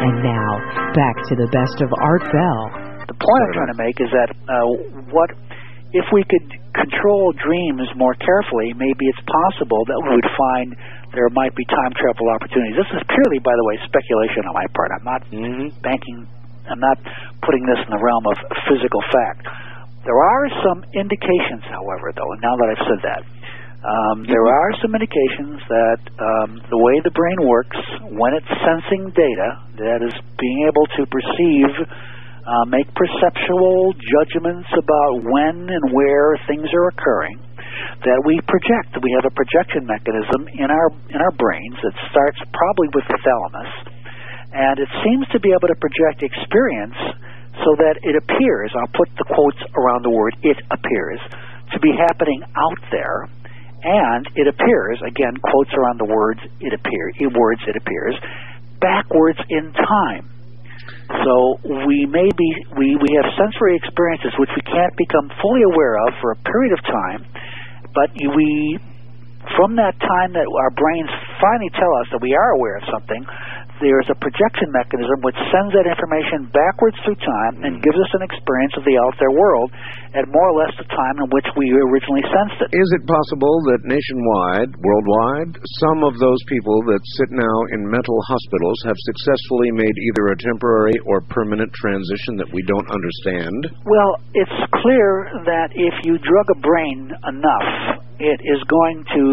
And now, back to the best of Art Bell. The point I'm trying to make is that what if we could control dreams more carefully, maybe it's possible that we would find there might be time travel opportunities. This is purely, by the way, speculation on my part. I'm not banking, I'm not putting this in the realm of physical fact. There are some indications, however, though, and now that I've said that, there are some indications that the way the brain works, when it's sensing data, that is being able to perceive, make perceptual judgments about when and where things are occurring, that we project. We have a projection mechanism in our brains that starts probably with the thalamus, and it seems to be able to project experience so that it appears, I'll put the quotes around the word "it appears," to be happening out there, and it appears, again, quotes around the words "it appears," backwards in time. So we have sensory experiences which we can't become fully aware of for a period of time, but from that time that our brains finally tell us that we are aware of something, there's a projection mechanism which sends that information backwards through time and gives us an experience of the out there world at more or less the time in which we originally sensed it. Is it possible that nationwide, worldwide, some of those people that sit now in mental hospitals have successfully made either a temporary or permanent transition that we don't understand? Well, it's clear that if you drug a brain enough, it is going to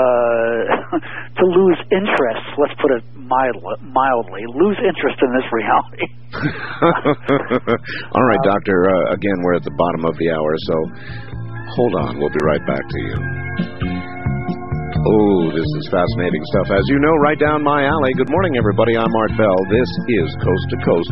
lose interest, let's put it mildly, lose interest in this reality. All right, Doctor, again, we're at the bottom of the hour, so hold on. We'll be right back to you. Oh, this is fascinating stuff. As you know, right down my alley. Good morning, everybody. I'm Art Bell. This is Coast to Coast.